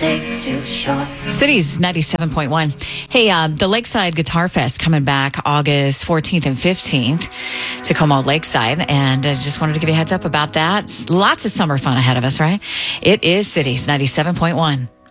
safe, too short. Cities 97.1. Hey, the Lakeside Guitar Fest coming back August 14th and 15th, Tacoma Lakeside. And I just wanted to give you a heads up about that. Lots of summer fun ahead of us, right? It is Cities 97.1.